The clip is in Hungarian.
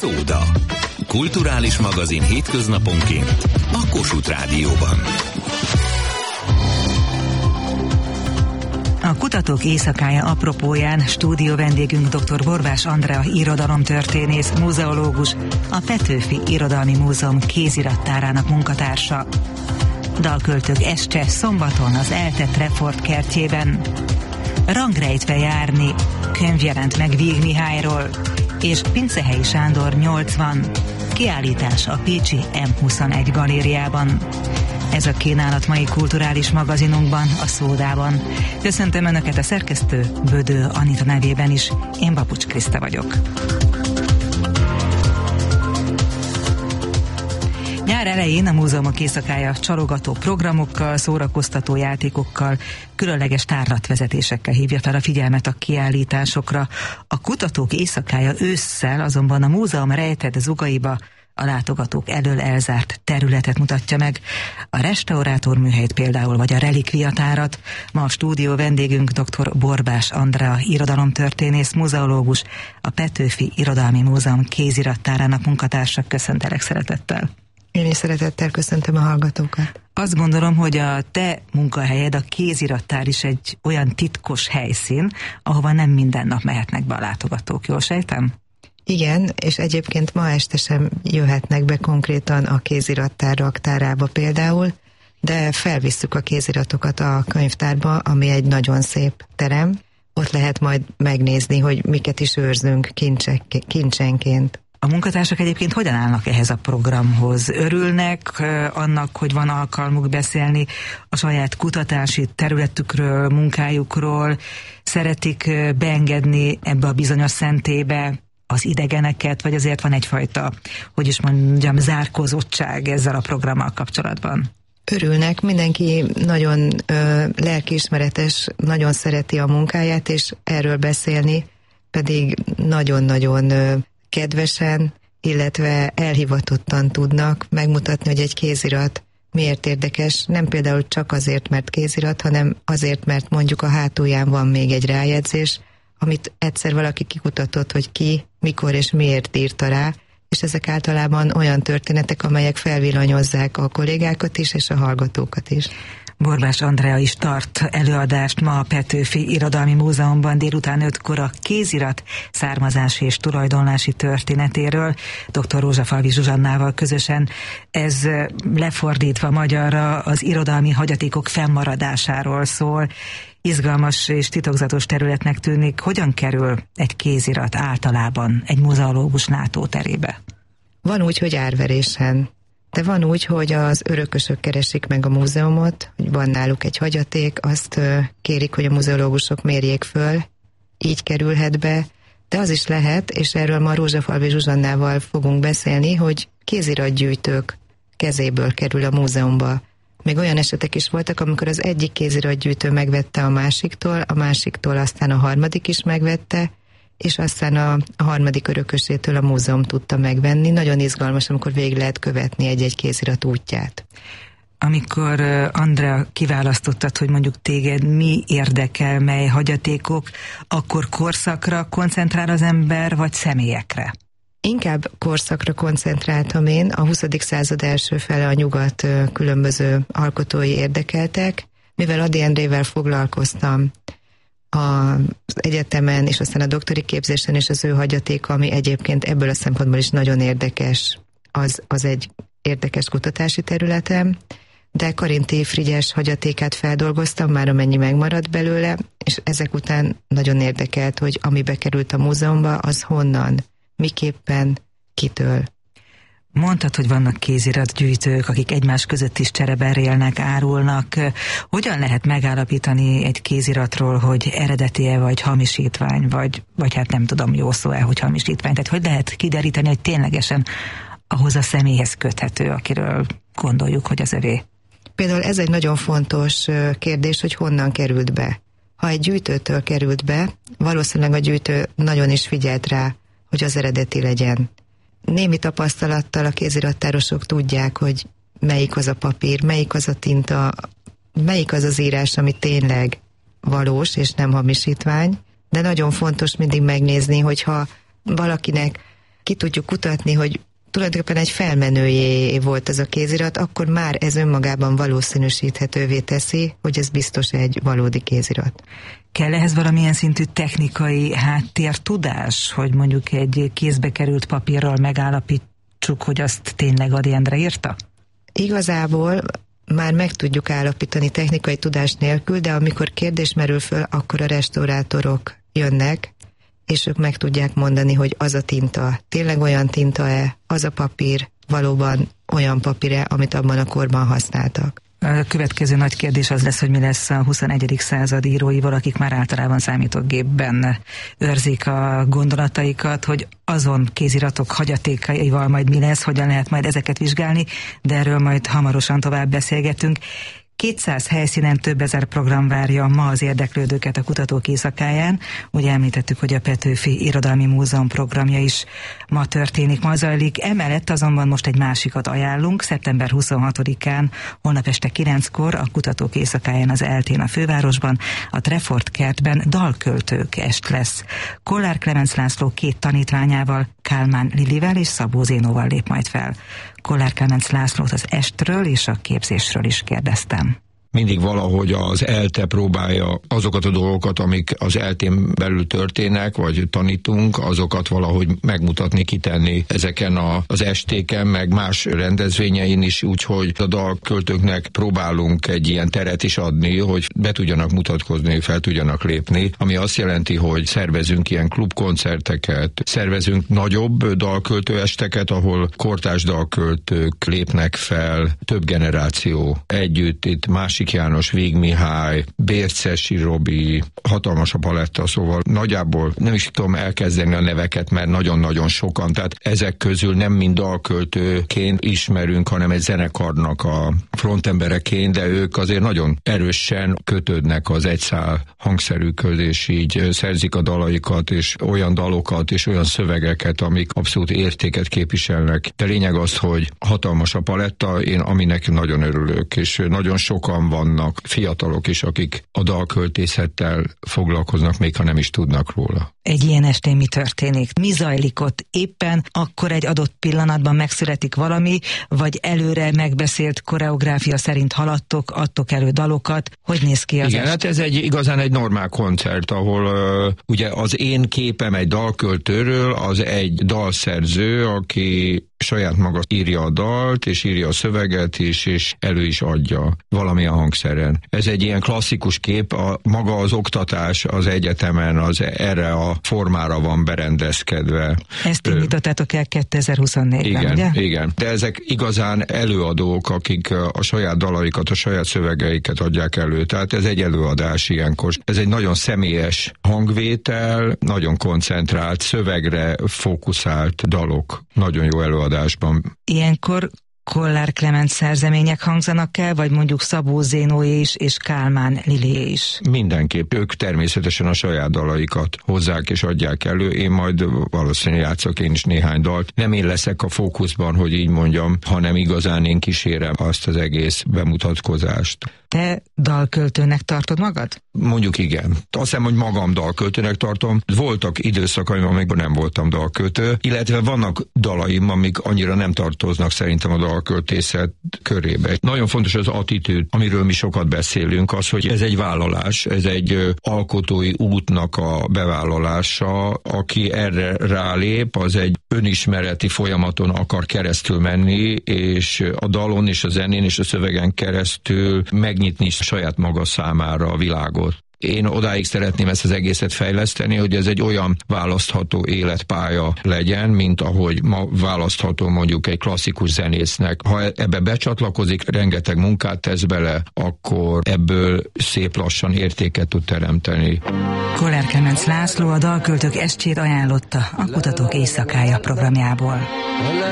Szóda. Kulturális magazin hétköznaponként a Kossuth Rádióban. A Kutatók Éjszakája apropóján stúdió vendégünk dr. Borbás Andrea irodalomtörténész, muzeológus, a Petőfi Irodalmi Múzeum kézirattárának munkatársa. Dalköltők este szombaton az eltett Refort kertjében. Rangrejtve járni, könyv jelent meg Víg Mihályról, és Pincehelyi Sándor 80, kiállítás a pécsi M21 galériában. Ez a kínálat mai kulturális magazinunkban, a Szódában. Köszöntöm Önöket a szerkesztő Bödő Anita nevében is, én Bapucs Kriszta vagyok. Nyár elején a Múzeumok Éjszakája csalogató programokkal, szórakoztató játékokkal, különleges tárlatvezetésekkel hívja fel a figyelmet a kiállításokra. A Kutatók Éjszakája ősszel azonban a múzeum rejtett zugaiba a látogatók elől elzárt területet mutatja meg. A restaurátorműhelyt például, vagy a relikviatárat. Ma a stúdió vendégünk dr. Borbás Andrea irodalomtörténész, muzeológus, a Petőfi Irodalmi Múzeum kézirattárának munkatársa. Köszöntelek szeretettel. Én is szeretettel köszöntöm a hallgatókat. Azt gondolom, hogy a te munkahelyed, a kézirattár is egy olyan titkos helyszín, ahova nem minden nap mehetnek be a látogatók, jól sejtem? Igen, és egyébként ma este sem jöhetnek be konkrétan a kézirattár raktárába például, de felvisszük a kéziratokat a könyvtárba, ami egy nagyon szép terem. Ott lehet majd megnézni, hogy miket is őrzünk kincsenként. A munkatársak egyébként hogyan állnak ehhez a programhoz? Örülnek annak, hogy van alkalmuk beszélni a saját kutatási területükről, munkájukról? Szeretik beengedni ebbe a bizonyos szentélybe az idegeneket, vagy azért van egyfajta, hogy is mondjam, zárkózottság ezzel a programmal kapcsolatban? Örülnek, mindenki nagyon lelkiismeretes, nagyon szereti a munkáját, és erről beszélni pedig nagyon-nagyon kedvesen, illetve elhivatottan tudnak megmutatni, hogy egy kézirat miért érdekes, nem például csak azért, mert kézirat, hanem azért, mert mondjuk a hátulján van még egy rájegyzés, amit egyszer valaki kikutatott, hogy ki, mikor és miért írta rá, és ezek általában olyan történetek, amelyek felvillanyozzák a kollégákat is, és a hallgatókat is. Borbás Andrea is tart előadást ma a Petőfi Irodalmi Múzeumban délután 5-kor a kézirat származási és tulajdonlási történetéről dr. Rózsafalvi Zsuzsannával közösen. Ez lefordítva magyarra az irodalmi hagyatékok fennmaradásáról szól. Izgalmas és titokzatos területnek tűnik. Hogyan kerül egy kézirat általában egy muzeológus látóterébe? Van úgy, hogy árverésen. De van úgy, hogy az örökösök keresik meg a múzeumot, hogy van náluk egy hagyaték, azt kérik, hogy a muzeológusok mérjék föl, így kerülhet be, de az is lehet, és erről ma Rózsafalvi Zsuzsannával fogunk beszélni, hogy kéziratgyűjtők kezéből kerül a múzeumba. Még olyan esetek is voltak, amikor az egyik kéziratgyűjtő megvette a másiktól aztán a harmadik is megvette, és aztán a harmadik örökösétől a múzeum tudta megvenni. Nagyon izgalmas, amikor végig lehet követni egy-egy kézirat útját. Amikor Andrea kiválasztottad, hogy mondjuk téged mi érdekel, mely hagyatékok, akkor korszakra koncentrál az ember, vagy személyekre? Inkább korszakra koncentráltam én. A 20. század első fele a nyugat különböző alkotói érdekeltek. Mivel Ady Endrével foglalkoztam az egyetemen, és aztán a doktori képzésen is az ő hagyatéka, ami egyébként ebből a szempontból is nagyon érdekes, az egy érdekes kutatási területem, de Karinthy Frigyes hagyatékát feldolgoztam, már amennyi megmaradt belőle, és ezek után nagyon érdekelt, hogy ami bekerült a múzeumba, az honnan, miképpen, kitől. Mondtad, hogy vannak kéziratgyűjtők, akik egymás között is csereberélnek, árulnak. Hogyan lehet megállapítani egy kéziratról, hogy eredeti-e, vagy hamisítvány, vagy hát nem tudom, jó szó-e, hogy hamisítvány. Tehát hogy lehet kideríteni, hogy ténylegesen ahhoz a személyhez köthető, akiről gondoljuk, hogy az övé? Például ez egy nagyon fontos kérdés, hogy honnan került be. Ha egy gyűjtőtől került be, valószínűleg a gyűjtő nagyon is figyelt rá, hogy az eredeti legyen. Némi tapasztalattal a kézirattárosok tudják, hogy melyik az a papír, melyik az a tinta, melyik az az írás, ami tényleg valós és nem hamisítvány, de nagyon fontos mindig megnézni, hogyha valakinek ki tudjuk kutatni, hogy tulajdonképpen egy felmenőjé volt ez a kézirat, akkor már ez önmagában valószínűsíthetővé teszi, hogy ez biztos egy valódi kézirat. Kell ehhez valamilyen szintű technikai háttértudás, hogy mondjuk egy kézbe került papírral megállapítsuk, hogy azt tényleg Ady Endre írta? Igazából már meg tudjuk állapítani technikai tudás nélkül, de amikor kérdés merül föl, akkor a restaurátorok jönnek, és ők meg tudják mondani, hogy az a tinta tényleg olyan tinta-e, az a papír valóban olyan papír-e, amit abban a korban használtak. A következő nagy kérdés az lesz, hogy mi lesz a 21. század íróival, akik már általában számítógépben őrzik a gondolataikat, hogy azon kéziratok hagyatékaival majd mi lesz, hogyan lehet majd ezeket vizsgálni, de erről majd hamarosan tovább beszélgetünk. 200 helyszínen több ezer program várja ma az érdeklődőket a Kutatók Éjszakáján. Ugye említettük, hogy a Petőfi Irodalmi Múzeum programja is ma történik, ma zajlik. Emellett azonban most egy másikat ajánlunk. Szeptember 26-án, holnap este 9-kor a Kutatók Éjszakáján az Eltén a fővárosban, a Trefort kertben dalköltők est lesz. Kollár Klemenc László 2 tanítványával, Kálmán Lilivel és Szabó Zénóval lép majd fel. Kollár Klemenc Lászlót az estről és a képzésről is kérdeztem. Mindig valahogy az ELTE próbálja azokat a dolgokat, amik az ELTén belül történnek, vagy tanítunk, azokat valahogy megmutatni, kitenni ezeken az estéken, meg más rendezvényein is, úgyhogy a dalköltőknek próbálunk egy ilyen teret is adni, hogy be tudjanak mutatkozni, fel tudjanak lépni, ami azt jelenti, hogy szervezünk ilyen klubkoncerteket, szervezünk nagyobb dalköltőesteket, ahol kortárs dalköltők lépnek fel, több generáció együtt, itt másik János, Víg Mihály, Bércesi Robi, hatalmas a paletta, szóval nagyjából nem is tudom elkezdeni a neveket, mert nagyon-nagyon sokan, tehát ezek közül nem mind dalköltőként ismerünk, hanem egy zenekarnak a frontembereként, de ők azért nagyon erősen kötődnek az egyszál hangszerükhöz, és így szerzik a dalaikat, és olyan dalokat, és olyan szövegeket, amik abszolút értéket képviselnek. De lényeg az, hogy hatalmas a paletta, én aminek nagyon örülök, és nagyon sokan vannak fiatalok is, akik a dalköltészettel foglalkoznak, még ha nem is tudnak róla. Egy ilyen estén mi történik? Mi zajlik ott éppen? Akkor egy adott pillanatban megszületik valami, vagy előre megbeszélt koreográfia szerint haladtok, adtok elő dalokat? Hogy néz ki az Igen, est? hát ez igazán egy normál koncert, ahol ugye az én képem egy dalköltőről, az egy dalszerző, aki saját maga írja a dalt, és írja a szöveget is, és elő is adja valamilyen hangszeren. Ez egy ilyen klasszikus kép, maga az oktatás az egyetemen az erre a formára van berendezkedve. Ezt indítottátok el 2024-ben, igen, ugye? Igen, de ezek igazán előadók, akik a saját dalaikat, a saját szövegeiket adják elő, tehát ez egy előadás ilyenkor. Ez egy nagyon személyes hangvétel, nagyon koncentrált, szövegre fókuszált dalok, nagyon jó előadásban. Ilyenkor Kollár Klemenc szerzemények hangzanak el, vagy mondjuk Szabó Zénóé is, és Kálmán Lilié is? Mindenképp. Ők természetesen a saját dalaikat hozzák és adják elő. Én majd valószínűleg játszok én is néhány dalt. Nem én leszek a fókuszban, hogy így mondjam, hanem igazán én kísérem azt az egész bemutatkozást. Te dalköltőnek tartod magad? Mondjuk igen. Azt hiszem, hogy magam dalköltőnek tartom. Voltak időszakaim, amikor nem voltam dalköltő, illetve vannak dalaim, amik annyira nem tartoznak szerintem a dalköltészet körébe. Nagyon fontos az attitűd, amiről mi sokat beszélünk, az, hogy ez egy vállalás, ez egy alkotói útnak a bevállalása, aki erre rálép, az egy önismereti folyamaton akar keresztül menni, és a dalon és a zenén és a szövegen keresztül megnyitni saját maga számára a világot. Én odáig szeretném ezt az egészet fejleszteni, hogy ez egy olyan választható életpálya legyen, mint ahogy ma választható mondjuk egy klasszikus zenésznek. Ha ebbe becsatlakozik, rengeteg munkát tesz bele, akkor ebből szép lassan értéket tud teremteni. Kollár Klemenc László a dalköltők estjét ajánlotta a Kutatók Éjszakája programjából.